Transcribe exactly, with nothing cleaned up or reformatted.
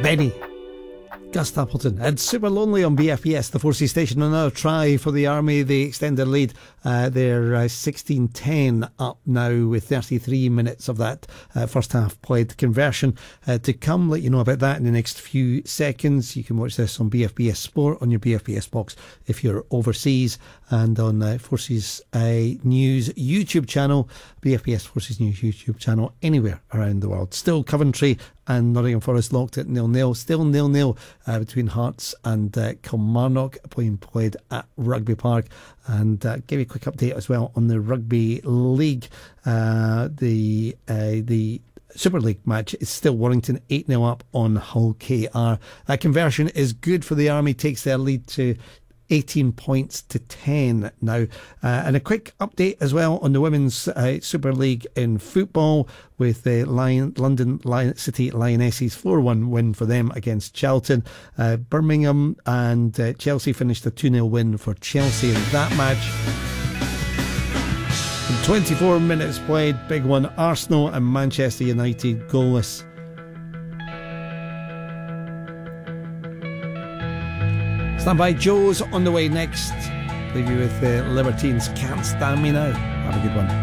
Benny, Gus Stapleton, and Super Lonely on B F B S, the Forces station. Another try for the Army. They extend their lead. Uh, they're uh, sixteen ten up now with thirty-three minutes of that uh, first half played. Conversion uh, to come. Let you know about that in the next few seconds. You can watch this on B F B S Sport, on your B F B S box if you're overseas, and on uh, Forces uh, News YouTube channel, B F B S Forces News YouTube channel, anywhere around the world. Still Coventry and Nottingham Forest locked at nil nil. Still nil nil uh, between Hearts and uh, Kilmarnock, being played at Rugby Park. And uh, give you a quick update as well on the Rugby League. Uh, the uh, the Super League match is still Warrington eight nil up on Hull K R. That conversion is good for the Army, takes their lead to eighteen points to ten now. Uh, and a quick update as well on the Women's uh, Super League in football, with the Lion, London Lion, City Lionesses four one win for them against Charlton. Uh, Birmingham and uh, Chelsea finished a two nil win for Chelsea in that match. In twenty-four minutes played, big one, Arsenal and Manchester United goalless. Stand by, Joe's on the way next. Leave you with the Libertines, Can't Stand Me Now. Have a good one.